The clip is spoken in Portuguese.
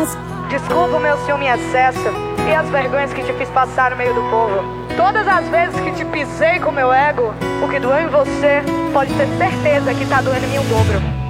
paz. Desculpa o meu ciúme em excesso e as vergonhas que te fiz passar no meio do povo. Todas as vezes que te pisei com meu ego, o que doeu em você, pode ter certeza que tá doendo em mim o dobro.